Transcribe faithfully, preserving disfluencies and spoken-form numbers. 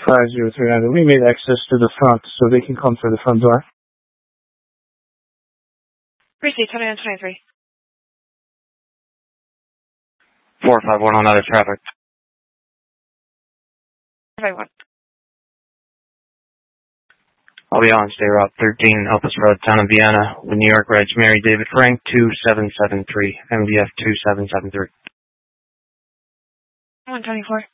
five zero three nine. We made access to the front so they can come for the front door. Receipt twenty-one twenty-three. four five one on other traffic. five one. I'll be on State Route thirteen, Elpis Road, Town of Vienna, with New York Reg, Mary David Frank, two seven seven three, M D F two seven seven three. one twenty-four.